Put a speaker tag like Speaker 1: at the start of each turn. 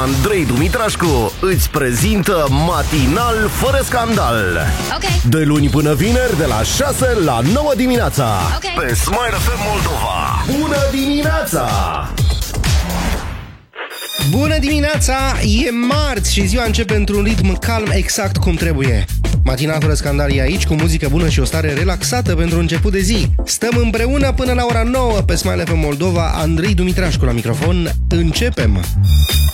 Speaker 1: Andrei Dumitrașcu îți prezintă Matinal fără scandal. De luni până vineri, de la 6 la 9 dimineața. Pe Smile FM Moldova. Bună dimineața!
Speaker 2: Bună dimineața! E marți și ziua începe într-un ritm calm, exact cum trebuie. Matinal fără scandal e aici, cu muzică bună și o stare relaxată pentru început de zi. Stăm împreună până la ora 9 pe Smile FM Moldova. Andrei Dumitrașcu la microfon. Începem!